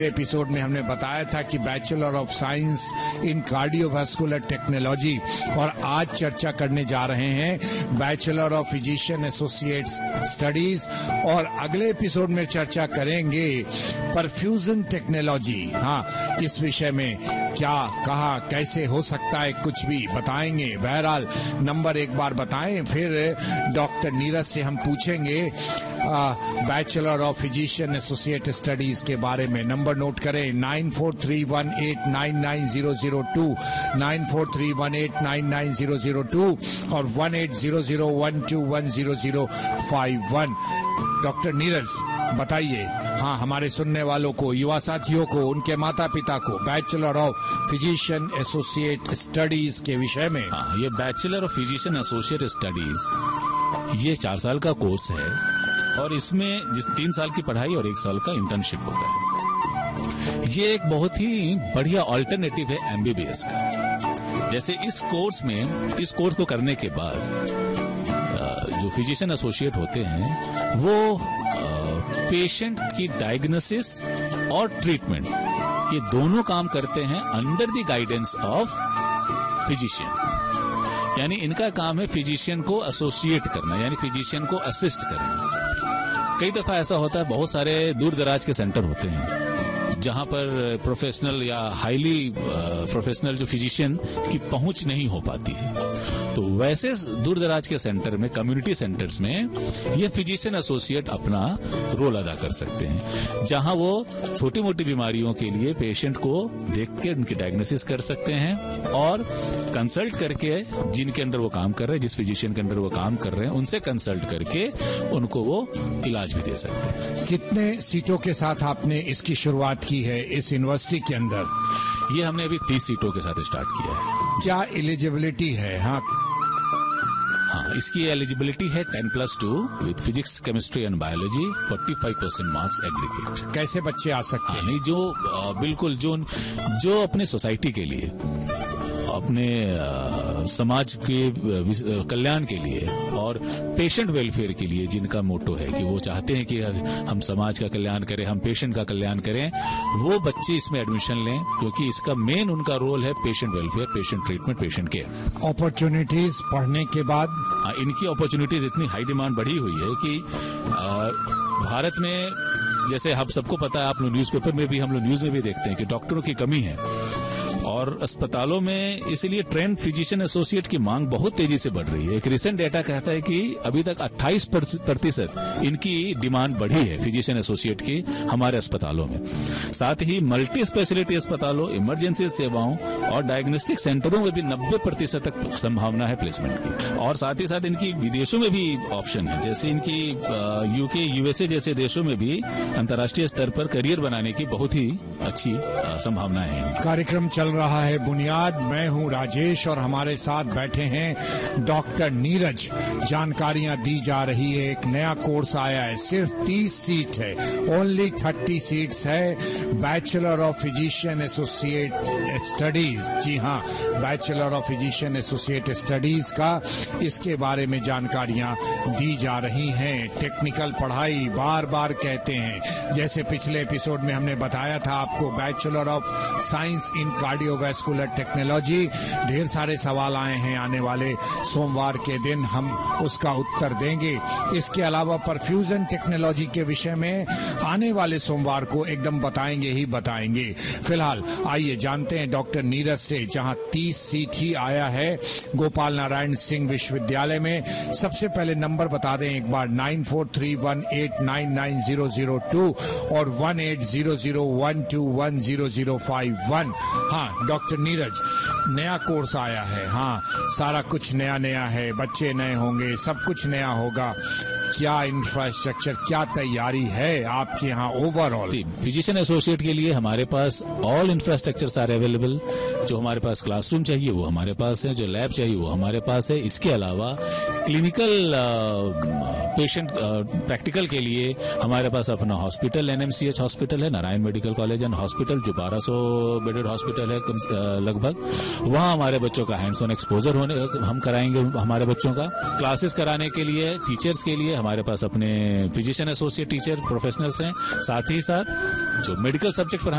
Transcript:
Episode में हमने बताया था कि bachelor of science in cardiovascular technology, और आज चर्चा करने जा रहे हैं bachelor of physician associate studies, और अगले एपिसोड में चर्चा करेंगे परफ्यूजन टेक्नोलॉजी। हाँ, इस विषय में क्या, कहाँ, कैसे हो सकता है, कुछ भी बताएंगे। बहरहाल नंबर एक बार बताएं, फिर डॉक्टर नीरज से हम पूछेंगे bachelor of physician associate studies के बारे में। नंबर नोट करें 9431899002, 9431899002 और 1800121001। डॉक्टर नीरज बताइए, हाँ, हमारे सुनने वालों को, युवा साथियों को, उनके माता पिता को bachelor of physician associate studies के विषय में। हाँ, ये bachelor of physician associate studies ये 4 साल का कोर्स है और इसमें 3 साल की पढ़ाई और 1 साल का इंटर्नशिप होता है। ये एक बहुत ही बढ़िया ऑल्टरनेटिव है एमबीबीएस का। जैसे इस कोर्स को करने के बाद जो फिजिशियन एसोसिएट होते हैं वो पेशेंट की डायग्नोसिस और ट्रीटमेंट, ये दोनों काम करते हैं under the guidance of physician. यानी इनका काम है फिजिशियन को एसोसिएट करना, यानी फिजिशियन को असिस्ट करना। कई दफा ऐसा होता है, बहुत सारे दूर दराज के सेंटर होते हैं जहां पर प्रोफेशनल या हाईली प्रोफेशनल जो फिजिशियन की पहुंच नहीं हो पाती है। तो वैसे दूर दराज के सेंटर में, कम्युनिटी सेंटर्स में, ये फिजिशियन एसोसिएट अपना रोल अदा कर सकते हैं, जहां वो छोटी मोटी बीमारियों के लिए पेशेंट को देख के उनकी डायग्नोसिस कर सकते हैं और कंसल्ट करके, जिनके अंडर वो काम कर रहे हैं, जिस फिजिशियन के अंडर वो काम कर रहे हैं, उनसे कंसल्ट करके उनको वो इलाज भी दे सकते हैं। कितने सीटों के साथ आपने इसकी शुरुआत की है इस यूनिवर्सिटी के अंदर? ये हमने अभी 30 सीटों के साथ स्टार्ट किया है। क्या एलिजिबिलिटी है? हाँ, इसकी एलिजिबिलिटी है 10+2 with physics, chemistry and biology, 45% marks aggregate. कैसे बच्चे आ सकते हैं? नहीं, जो बिल्कुल जो अपने सोसाइटी के लिए, अपने समाज के कल्याण के लिए और पेशेंट वेलफेयर के लिए, जिनका मोटो है कि वो चाहते हैं कि हम समाज का कल्याण करें, हम पेशेंट का कल्याण करें, वो बच्चे इसमें एडमिशन लें, क्योंकि इसका मेन उनका रोल है patient welfare, patient treatment, patient care. Opportunities पढ़ने के बाद इनकी अपॉर्चुनिटीज इतनी हाई डिमांड बढ़ी हुई है कि भारत में, जैसे हम सबको पता है, आप लोग न्यूज़पेपर में भी, हम लोग न्यूज में भी देखते हैं कि डॉक्टरों की कमी है और अस्पतालों में, इसलिए ट्रेंड फिजिशियन एसोसिएट की मांग बहुत तेजी से बढ़ रही है। एक रिसेंट डेटा कहता है कि अभी तक 28% इनकी डिमांड बढ़ी है फिजिशियन एसोसिएट की हमारे अस्पतालों में। साथ ही मल्टी स्पेशलिटी अस्पतालों, इमरजेंसी सेवाओं और डायग्नोस्टिक सेंटरों में भी 90% तक संभावना है प्लेसमेंट की। और साथ ही साथ इनकी विदेशों में भी ऑप्शन है, जैसे इनकी यूके, यूएसए जैसे देशों में भी अंतर्राष्ट्रीय स्तर पर करियर बनाने की बहुत ही अच्छी संभावना है। कार्यक्रम चल रहा है बुनियाद। मैं हूं राजेश और हमारे साथ बैठे हैं डॉक्टर नीरज। जानकारियां दी जा रही है, एक नया कोर्स आया है, सिर्फ 30 सीट है, ओनली 30 सीट्स है, bachelor of physician associate studies. जी हाँ, bachelor of physician associate studies का, इसके बारे में जानकारियां दी जा रही हैं। टेक्निकल पढ़ाई बार बार कहते हैं, जैसे पिछले एपिसोड में हमने बताया था आपको, bachelor of science in cardiovascular technology. ढेर सारे सवाल आए हैं, आने वाले सोमवार के दिन हम उसका उत्तर देंगे। इसके अलावा परफ्यूजन टेक्नोलॉजी के विषय में आने वाले सोमवार को एकदम बताएंगे ही बताएंगे। फिलहाल आइए जानते हैं डॉक्टर नीरज से, जहां 30 सीट ही आया है गोपाल नारायण सिंह विश्वविद्यालय में। सबसे पहले नंबर बता दें एक बार, 9431899002 और 1800121001। हाँ डॉक्टर नीरज, नया कोर्स आया है, हाँ सारा कुछ नया नया है, बच्चे नए होंगे, सब कुछ नया होगा। क्या इंफ्रास्ट्रक्चर, क्या तैयारी है आपके यहाँ ओवरऑल? फिजिशियन एसोसिएट के लिए हमारे पास ऑल इंफ्रास्ट्रक्चर्स आर अवेलेबल। जो हमारे पास क्लासरूम चाहिए वो हमारे पास है, जो लैब चाहिए वो हमारे पास है। इसके अलावा क्लिनिकल पेशेंट प्रैक्टिकल के लिए हमारे पास अपना हॉस्पिटल, एनएमसीएच हॉस्पिटल है, Narayan medical college and hospital, जो 1200 बेडेड हॉस्पिटल है लगभग। वहाँ हमारे बच्चों का हैंड्स ऑन एक्सपोजर हम कराएंगे। हमारे बच्चों का क्लासेस कराने के लिए टीचर्स के लिए हमारे पास अपने फिजिशियन एसोसिएट टीचर प्रोफेशनल्स हैं, साथ ही साथ जो मेडिकल सब्जेक्ट